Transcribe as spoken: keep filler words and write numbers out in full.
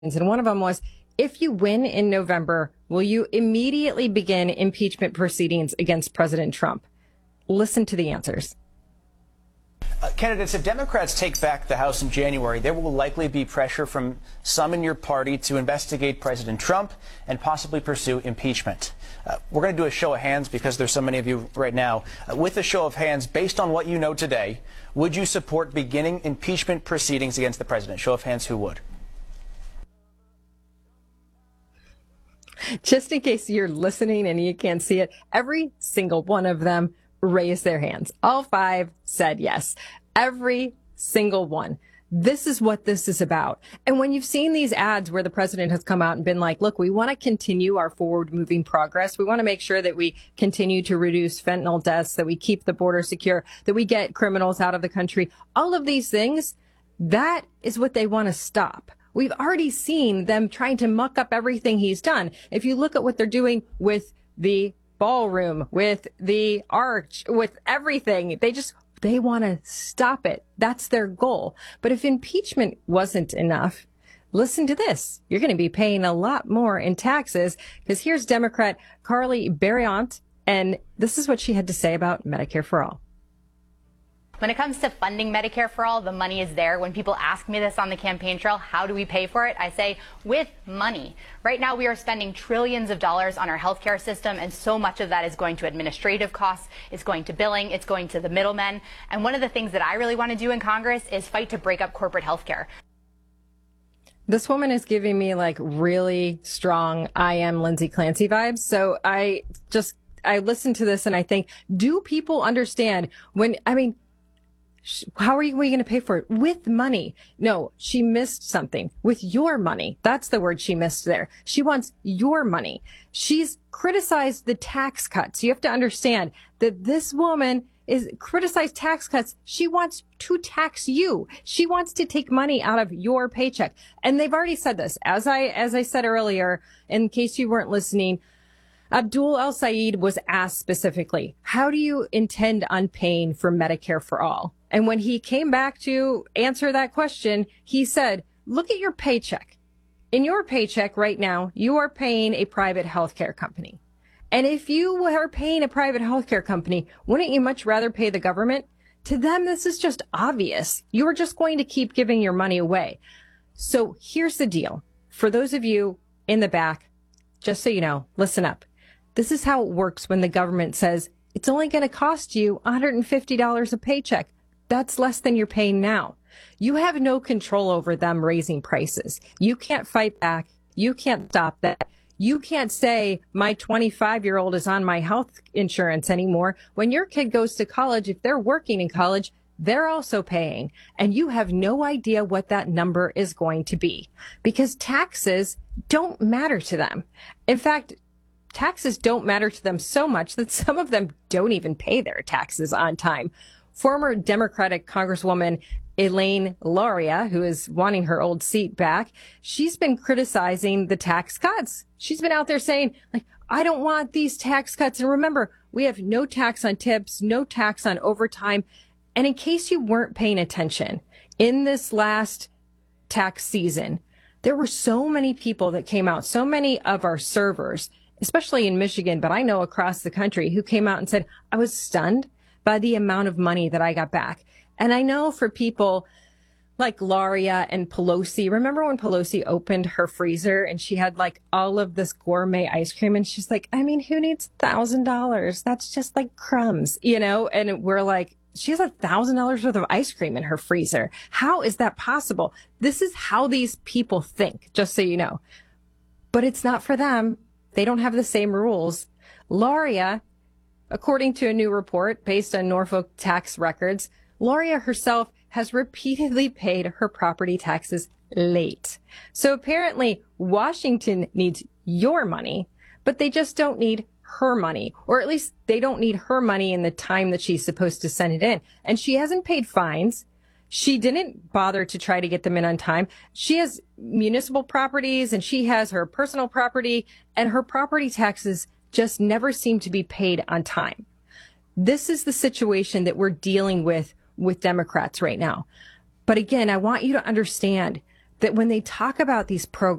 And one of them was, if you win in November, will you immediately begin impeachment proceedings against President Trump? Listen to the answers. Uh, candidates, if Democrats take back the House in January, there will likely be pressure from some in your party to investigate President Trump and possibly pursue impeachment. Uh, we're going to do a show of hands because there's so many of you right now. Uh, with a show of hands, based on what you know today, would you support beginning impeachment proceedings against the president? Show of hands, who would? Just in case you're listening and you can't see it, every single one of them raised their hands. All five said yes. Every single one. This is what this is about. And when you've seen these ads where the president has come out and been like, look, we want to continue our forward moving progress. We want to make sure that we continue to reduce fentanyl deaths, that we keep the border secure, that we get criminals out of the country. All of these things, that is what they want to stop. We've already seen them trying to muck up everything he's done. If you look at what they're doing with the ballroom, with the arch, with everything, they just, they want to stop it. That's their goal. But if impeachment wasn't enough, listen to this. You're going to be paying a lot more in taxes, because here's Democrat Carly Bariant, and this is what she had to say about Medicare for All. When it comes to funding Medicare for All, the money is there. When people ask me this on the campaign trail, how do we pay for it? I say, with money. Right now, we are spending trillions of dollars on our healthcare system, and so much of that is going to administrative costs, it's going to billing, it's going to the middlemen. And one of the things that I really want to do in Congress is fight to break up corporate healthcare. This woman is giving me like really strong I am Lindsay Clancy vibes. So I just, I listen to this and I think, do people understand when, I mean, how are you going to pay for it? With money. No, she missed something. With your money. That's the word she missed there. She wants your money. She's criticized the tax cuts. You have to understand that this woman is criticized tax cuts. She wants to tax you. She wants to take money out of your paycheck. And they've already said this. As I, as I said earlier, in case you weren't listening, Abdul El-Sayed was asked specifically, how do you intend on paying for Medicare for All? And when he came back to answer that question, he said, look at your paycheck. In your paycheck right now, you are paying a private healthcare company. And if you are paying a private healthcare company, wouldn't you much rather pay the government? To them, this is just obvious. You are just going to keep giving your money away. So here's the deal. For those of you in the back, just so you know, listen up. This is how it works when the government says it's only going to cost you one hundred fifty dollars a paycheck. That's less than you're paying now. You have no control over them raising prices. You can't fight back. You can't stop that. You can't say my twenty-five-year-old is on my health insurance anymore. When your kid goes to college, if they're working in college, they're also paying. And you have no idea what that number is going to be, because taxes don't matter to them. In fact, taxes don't matter to them so much that some of them don't even pay their taxes on time. Former Democratic Congresswoman Elaine Lauria, who is wanting her old seat back, she's been criticizing the tax cuts. She's been out there saying, like, I don't want these tax cuts. And remember, we have no tax on tips, no tax on overtime. And in case you weren't paying attention, in this last tax season, there were so many people that came out, so many of our servers, especially in Michigan, but I know across the country, who came out and said, I was stunned by the amount of money that I got back. And I know for people like Lauria and Pelosi, remember when Pelosi opened her freezer and she had like all of this gourmet ice cream, and she's like, I mean, who needs a thousand dollars? That's just like crumbs, you know? And we're like, she has a thousand dollars worth of ice cream in her freezer. How is that possible? This is how these people think, just so you know. But it's not for them. They don't have the same rules. Lauria, according to a new report based on Norfolk tax records, Lauria herself has repeatedly paid her property taxes late. So apparently Washington needs your money, but they just don't need her money, or at least they don't need her money in the time that she's supposed to send it in. And she hasn't paid fines. She didn't bother to try to get them in on time. She has municipal properties and she has her personal property, and her property taxes just never seem to be paid on time. This is the situation that we're dealing with with Democrats right now. But again, I want you to understand that when they talk about these programs,